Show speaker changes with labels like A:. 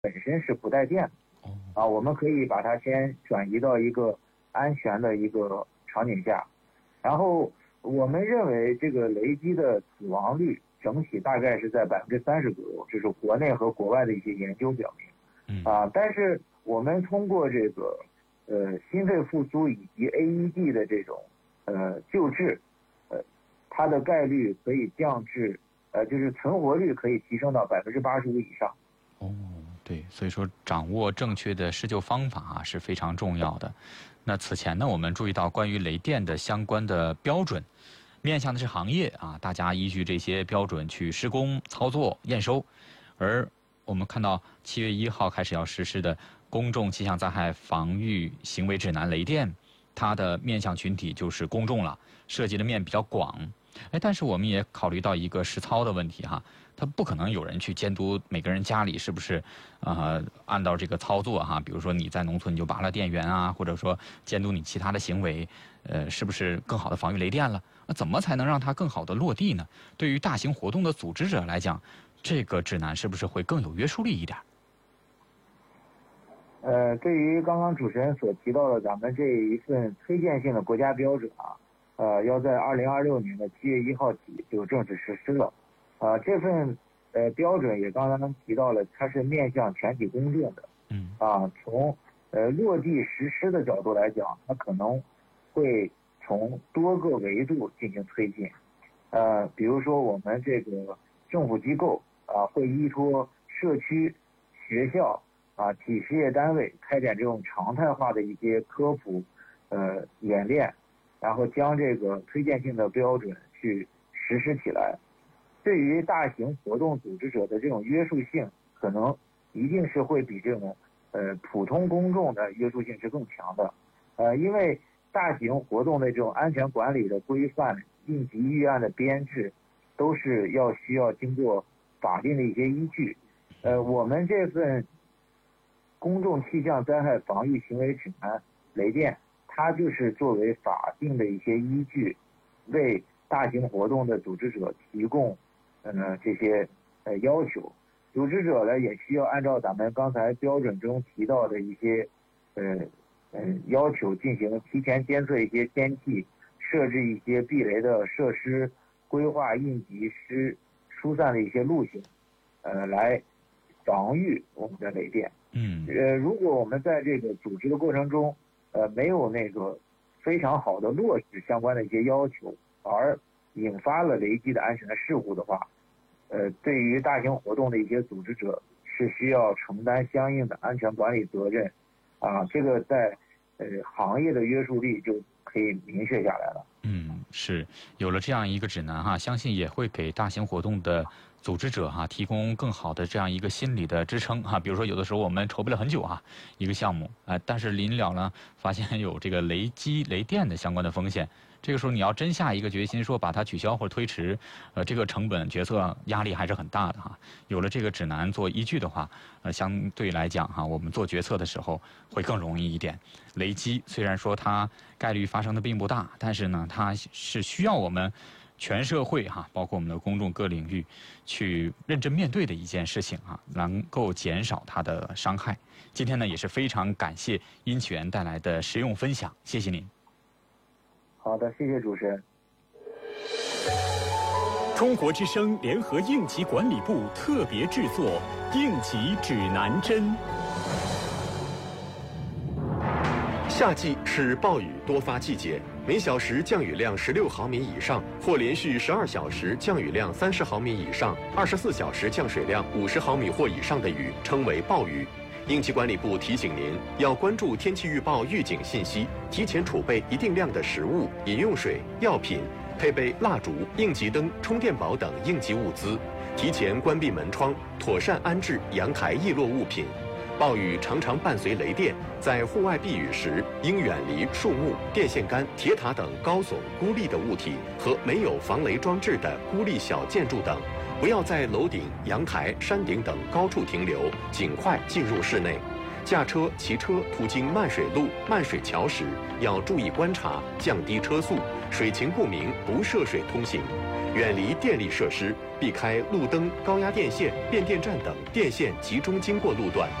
A: 本身是不带电的，我们可以把它先转移到一个安全的一个场景下，然后我们认为这个雷击的死亡率整体大概是在30%左右，这是国内和国外的一些研究表明。但是我们通过这个心肺复苏以及 AED 的这种救治，它的概率可以降至就是存活率可以提升到85%以上。
B: 对，所以说掌握正确的施救方法是非常重要的。那此前呢，我们注意到关于雷电的相关的标准，面向的是行业大家依据这些标准去施工、操作、验收。而我们看到7月1号开始要实施的公众气象灾害防御行为指南雷电，它的面向群体就是公众了，涉及的面比较广。但是我们也考虑到一个实操的问题它不可能有人去监督每个人家里是不是按照这个操作比如说你在农村你就拔了电源或者说监督你其他的行为，是不是更好的防御雷电了？那怎么才能让它更好的落地呢？对于大型活动的组织者来讲，这个指南是不是会更有约束力一点？
A: 对于刚刚主持人所提到的咱们这一份推荐性的国家标准要在2026年的7月1号起就正式实施了。这份标准也刚刚提到了，它是面向全体公众的。从落地实施的角度来讲，它可能会从多个维度进行推进。比如说我们这个政府机构会依托社区、学校体事业单位开展这种常态化的一些科普演练，然后将这个推荐性的标准去实施起来。对于大型活动组织者的这种约束性，可能一定是会比这种普通公众的约束性是更强的。因为大型活动的这种安全管理的规范、应急预案的编制，都是需要经过法定的一些依据。我们这份公众气象灾害防御行为指南雷电，它就是作为法定的一些依据，为大型活动的组织者提供这些要求。组织者呢也需要按照咱们刚才标准中提到的一些要求进行提前监测一些天气，设置一些避雷的设施，规划应急疏散的一些路线，来防御我们的雷电。如果我们在这个组织的过程中没有那个非常好的落实相关的一些要求，而引发了雷击的安全事故的话，对于大型活动的一些组织者是需要承担相应的安全管理责任这个在行业的约束力就可以明确下来了。
B: 是有了这样一个指南相信也会给大型活动的组织者提供更好的这样一个心理的支撑比如说有的时候我们筹备了很久一个项目但是临了呢发现有这个雷击雷电的相关的风险，这个时候你要真下一个决心说把它取消或者推迟，这个成本决策压力还是很大的有了这个指南做依据的话，相对来讲我们做决策的时候会更容易一点。雷击虽然说它概率发生的并不大，但是呢它是需要我们全社会包括我们的公众各领域去认真面对的一件事情能够减少它的伤害。今天呢也是非常感谢殷启元带来的实用分享，谢谢您。
A: 好的，谢谢主持人。
C: 中国之声联合应急管理部特别制作《应急指南针》。
D: 夏季是暴雨多发季节，每小时降雨量16毫米以上，或连续12小时降雨量30毫米以上，24小时降水量50毫米或以上的雨称为暴雨。应急管理部提醒您，要关注天气预报预警信息，提前储备一定量的食物、饮用水、药品，配备蜡烛、应急灯、充电宝等应急物资，提前关闭门窗，妥善安置阳台易落物品。暴雨常常伴随雷电，在户外避雨时，应远离树木、电线杆、铁塔等高耸孤立的物体和没有防雷装置的孤立小建筑等，不要在楼顶、阳台、山顶等高处停留，尽快进入室内。驾车、骑车途经漫水路、漫水桥时，要注意观察，降低车速，水情不明不涉水通行。 远离电力设施，避开路灯、高压电线、变电站等电线集中经过路段。